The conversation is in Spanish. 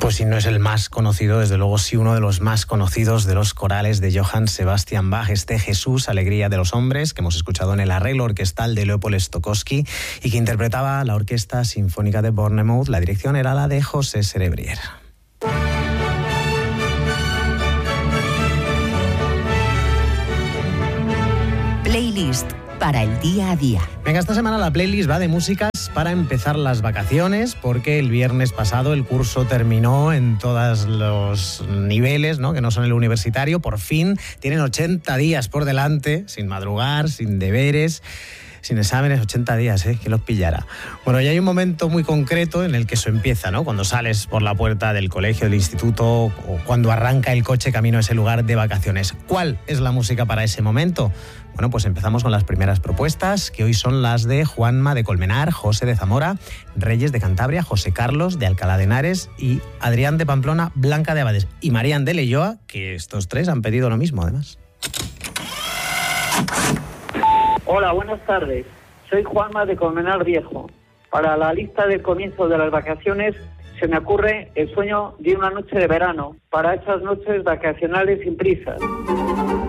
Pues si no es el más conocido, desde luego sí uno de los más conocidos de los corales de Johann Sebastian Bach, este Jesús, Alegría de los Hombres, que hemos escuchado en el arreglo orquestal de Leopold Stokowski y que interpretaba la Orquesta Sinfónica de Bournemouth. La dirección era la de José Cerebrier. Playlist para el día a día. Venga, esta semana la playlist va de músicas para empezar las vacaciones, porque el viernes pasado el curso terminó en todos los niveles, ¿no?, que no son el universitario. Por fin tienen 80 días por delante, sin madrugar, sin deberes, sin exámenes, 80 días, ¿eh? Que los pillara. Bueno, y hay un momento muy concreto en el que eso empieza, ¿no? Cuando sales por la puerta del colegio, del instituto, o cuando arranca el coche camino a ese lugar de vacaciones. ¿Cuál es la música para ese momento? Bueno, pues empezamos con las primeras propuestas, que hoy son las de Juanma de Colmenar, José de Zamora, Reyes de Cantabria, José Carlos de Alcalá de Henares y Adrián de Pamplona, Blanca de Abades y Marían de Leioa, que estos tres han pedido lo mismo, además. Hola, buenas tardes. Soy Juanma de Colmenar Viejo. Para la lista del comienzo de las vacaciones se me ocurre El sueño de una noche de verano, para esas noches vacacionales sin prisas.